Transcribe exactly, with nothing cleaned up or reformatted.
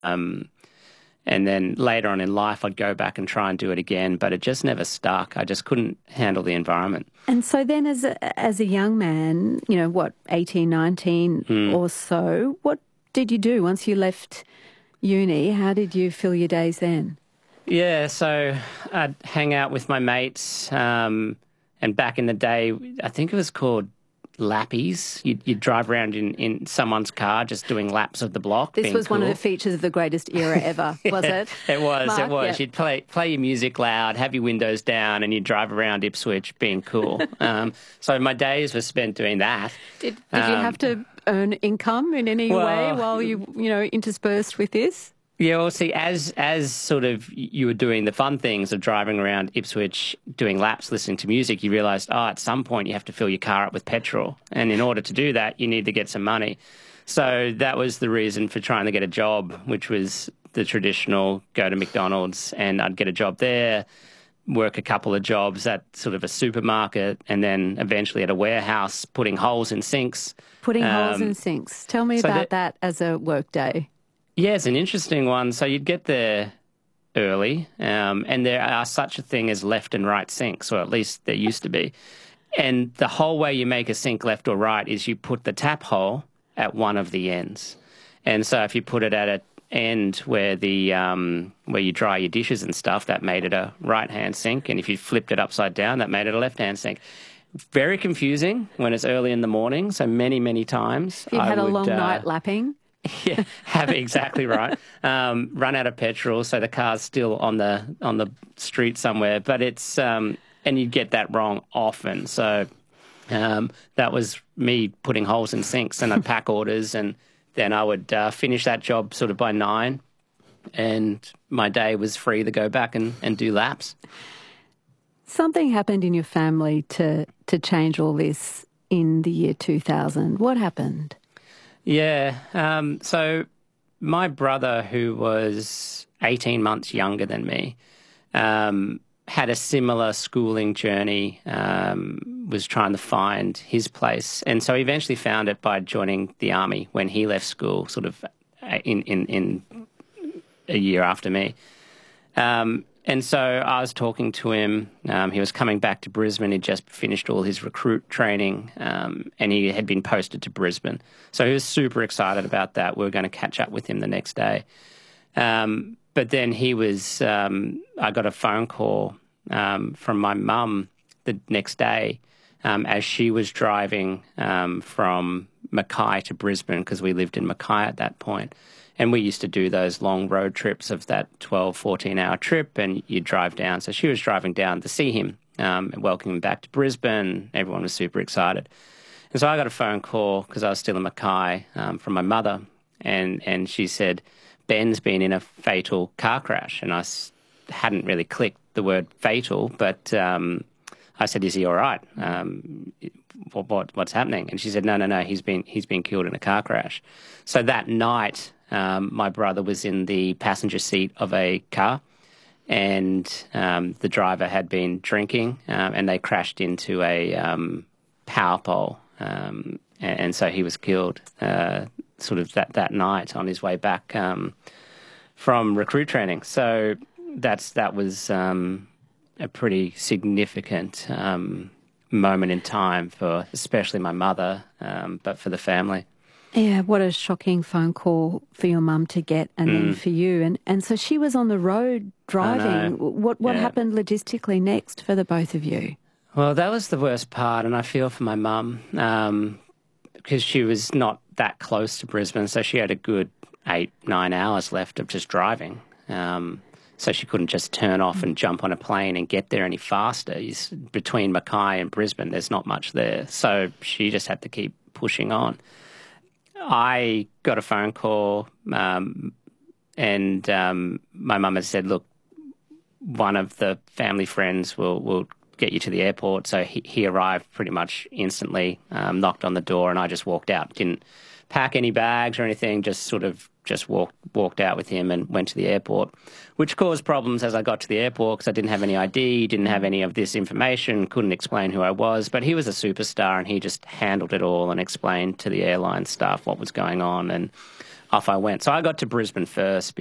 Um, and then later on in life, I'd go back and try and do it again, but it just never stuck. I just couldn't handle the environment. And so then as a, as a young man, you know, what, eighteen, nineteen mm. or so, what did you do once you left uni? How did you fill your days then? Yeah, so I'd hang out with my mates, um, and back in the day, I think it was called lappies. You'd, you'd drive around in, in someone's car just doing laps of the block. This was cool. one of the features of the greatest era ever, was yeah, it? It was, Mark? it was. Yeah. You'd play play your music loud, have your windows down, and you'd drive around Ipswich being cool. um, so my days were spent doing that. Did, did um, you have to earn income in any well, way while you, you know, interspersed with this? Yeah, well, see, as as sort of you were doing the fun things of driving around Ipswich, doing laps, listening to music, you realised, oh, at some point you have to fill your car up with petrol. And in order to do that, you need to get some money. So that was the reason for trying to get a job, which was the traditional go to McDonald's, and I'd get a job there, work a couple of jobs at sort of a supermarket, and then eventually at a warehouse putting holes in sinks. Putting um, holes in sinks. Tell me so about that, that as a work day. Yeah, it's an interesting one. So you'd get there early, um, and there are such a thing as left and right sinks, or at least there used to be. And the whole way you make a sink left or right is you put the tap hole at one of the ends. And so if you put it at an end where the um, where you dry your dishes and stuff, that made it a right-hand sink. And if you flipped it upside down, that made it a left-hand sink. Very confusing when it's early in the morning, so many, many times. If you had I a would, long uh, night lapping. Yeah, have it exactly right. Um, run out of petrol, so the car's still on the on the street somewhere. But it's um, and you get that wrong often. So um, that was me putting holes in sinks, and I'd pack orders, and then I would uh, finish that job sort of by nine, and my day was free to go back and, and do laps. Something happened in your family to to change all this in the year two thousand. What happened? Yeah, um, so my brother, who was eighteen months younger than me, um, had a similar schooling journey, um, was trying to find his place. And so he eventually found it by joining the army when he left school, sort of in, in, in a year after me. Um, and so I was talking to him. Um, he was coming back to Brisbane. He'd just finished all his recruit training, um, and he had been posted to Brisbane. So he was super excited about that. We were going to catch up with him the next day. Um, but then he was, um, I got a phone call um, from my mum the next day um, as she was driving um, from Mackay to Brisbane, because we lived in Mackay at that point. And we used to do those long road trips of that twelve, fourteen-hour trip, and you'd drive down. So she was driving down to see him um, and welcome him back to Brisbane. Everyone was super excited. And so I got a phone call, because I was still in Mackay, um, from my mother, and, and she said, Ben's been in a fatal car crash. And I s- hadn't really clicked the word fatal, but um, I said, is he all right? Um, what, what, what's happening? And she said, no, no, no, he's been, he's been killed in a car crash. So that night, Um, my brother was in the passenger seat of a car, and um, the driver had been drinking, um, and they crashed into a um, power pole, um, and, and so he was killed uh, sort of that, that night on his way back um, from recruit training. So that's that was um, a pretty significant um, moment in time for especially my mother, um, but for the family. Yeah, what a shocking phone call for your mum to get, and mm. then for you. And and so she was on the road driving. What what yeah. happened logistically next for the both of you? Well, that was the worst part, and I feel for my mum um, because she was not that close to Brisbane, so she had a good eight, nine hours left of just driving. Um, so she couldn't just turn off and jump on a plane and get there any faster. It's, between Mackay and Brisbane, there's not much there. So she just had to keep pushing on. I got a phone call um, and um, my mum had said, look, one of the family friends will, will get you to the airport. So he, he arrived pretty much instantly, um, knocked on the door, and I just walked out. Didn't pack any bags or anything, just sort of just walked walked out with him and went to the airport, which caused problems as I got to the airport because I didn't have any I D, didn't have any of this information, couldn't explain who I was. But he was a superstar, and he just handled it all and explained to the airline staff what was going on. And off I went. So I got to Brisbane first